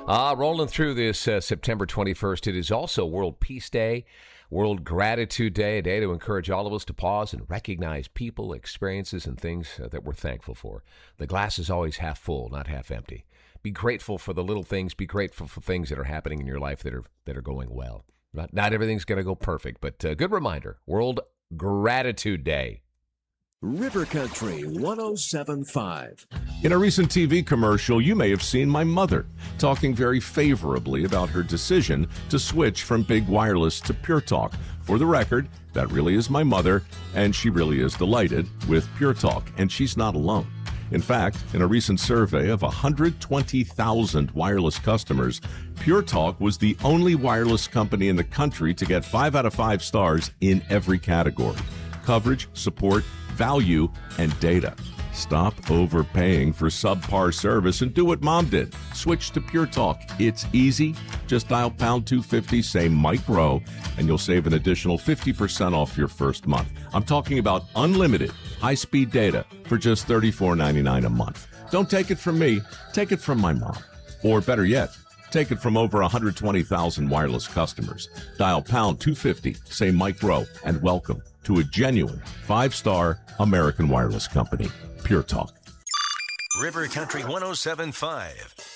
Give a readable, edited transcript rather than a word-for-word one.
Rolling through this September 21st, it is also World Peace Day, World Gratitude Day, a day to encourage all of us to pause and recognize people, experiences, and things that we're thankful for. The glass is always half full, not half empty. Be grateful for the little things. Be grateful for things that are happening in your life that are going well. Not everything's going to go perfect, but good reminder, World Gratitude Day. River Country 107.5. In a recent TV commercial, you may have seen my mother talking very favorably about her decision to switch from Big Wireless to Pure Talk. For the record, that really is my mother, and she really is delighted with Pure Talk, and she's not alone. In fact, in a recent survey of 120,000 wireless customers, Pure Talk was the only wireless company in the country to get 5 out of 5 stars in every category: coverage, support, value, and data. Stop overpaying for subpar service and do what Mom did. Switch to Pure Talk. It's easy. Just dial pound 250, say Mike Rowe, and you'll save an additional 50% off your first month. I'm talking about unlimited high-speed data for just $34.99 a month. Don't take it from me. Take it from my mom. Or better yet, take it from over 120,000 wireless customers. Dial pound 250, say Mike Rowe, and welcome to a genuine 5-star American wireless company, Pure Talk. River Country 107.5.